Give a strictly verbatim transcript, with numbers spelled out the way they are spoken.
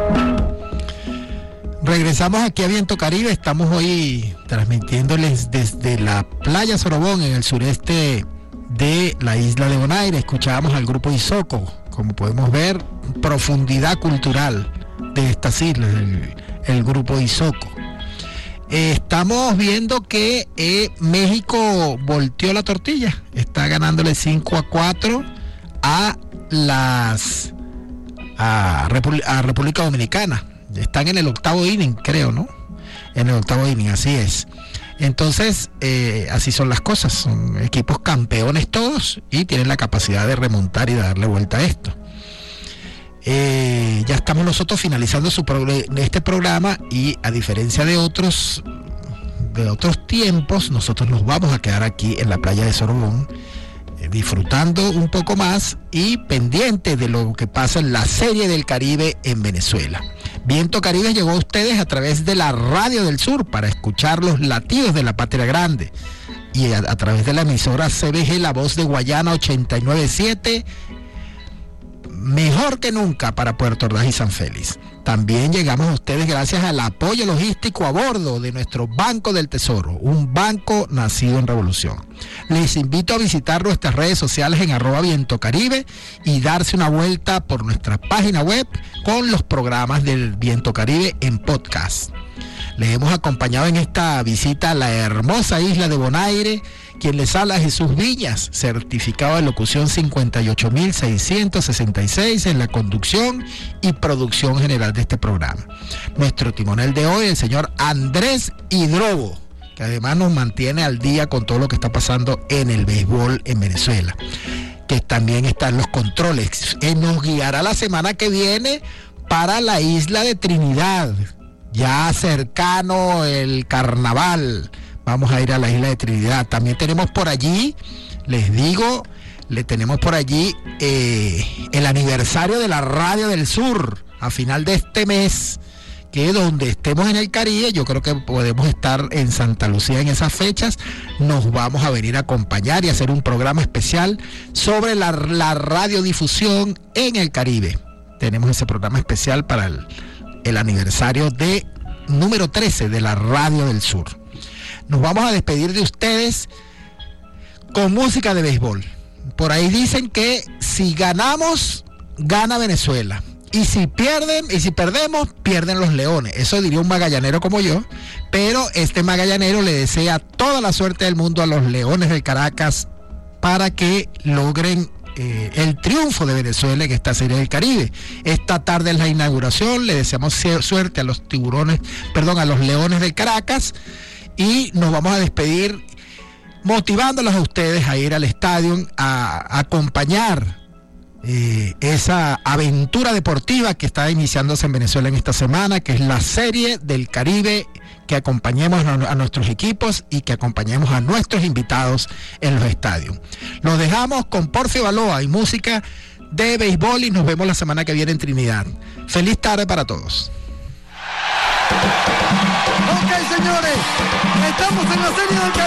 Regresamos aquí a Viento Caribe. Estamos hoy transmitiéndoles desde la playa Sorobón, en el sureste de la isla de Bonaire. Escuchábamos al grupo Isoko. Como podemos ver, profundidad cultural de estas islas, el, el grupo Isoko. Eh, estamos viendo que eh, México volteó la tortilla. Está ganándole cinco a cuatro a las a, República, a República Dominicana. Están en el octavo inning, creo, ¿no? En el octavo inning, así es. Entonces, eh, así son las cosas. Son equipos campeones todos y tienen la capacidad de remontar y de darle vuelta a esto. Eh, ya estamos nosotros finalizando su pro- este programa y, a diferencia de otros de otros tiempos, nosotros nos vamos a quedar aquí en la playa de Sorobón, eh, disfrutando un poco más y pendiente de lo que pasa en la Serie del Caribe en Venezuela. Viento Caribe llegó a ustedes a través de la Radio del Sur para escuchar los latidos de la Patria Grande y a, a través de la emisora C B G La Voz de Guayana ochenta y nueve punto siete, mejor que nunca para Puerto Ordaz y San Félix. También llegamos a ustedes gracias al apoyo logístico a bordo de nuestro Banco del Tesoro, un banco nacido en revolución. Les invito a visitar nuestras redes sociales en arroba Viento Caribe y darse una vuelta por nuestra página web con los programas del Viento Caribe en podcast. Les hemos acompañado en esta visita a la hermosa isla de Bonaire. Quien les habla, Jesús Viñas, certificado de locución cincuenta y ocho mil seiscientos sesenta y seis en la conducción y producción general de este programa. Nuestro timonel de hoy, el señor Andrés Hidrobo, que además nos mantiene al día con todo lo que está pasando en el béisbol en Venezuela, que también está en los controles. Él nos guiará la semana que viene para la isla de Trinidad, ya cercano el carnaval. Vamos a ir a la isla de Trinidad. También tenemos por allí, les digo, le tenemos por allí eh, el aniversario de la Radio del Sur a final de este mes, que donde estemos en el Caribe, yo creo que podemos estar en Santa Lucía en esas fechas. Nos vamos a venir a acompañar y hacer un programa especial sobre la, la radiodifusión en el Caribe. Tenemos ese programa especial para el, el aniversario de número trece de la Radio del Sur. Nos vamos a despedir de ustedes con música de béisbol. Por ahí dicen que si ganamos, gana Venezuela. Y si pierden, y si perdemos, pierden los Leones. Eso diría un magallanero como yo. Pero este magallanero le desea toda la suerte del mundo a los Leones del Caracas para que logren eh, el triunfo de Venezuela en esta Serie del Caribe. Esta tarde es la inauguración. Le deseamos suerte a los tiburones, perdón, a los Leones del Caracas. Y nos vamos a despedir motivándolos a ustedes a ir al estadio a, a acompañar eh, esa aventura deportiva que está iniciándose en Venezuela en esta semana, que es la Serie del Caribe, que acompañemos a, a nuestros equipos y que acompañemos a nuestros invitados en los estadios. Los dejamos con Porfi Baloa y música de béisbol y nos vemos la semana que viene en Trinidad. Feliz tarde para todos. Ok, señores, estamos en la Serie del Caribe.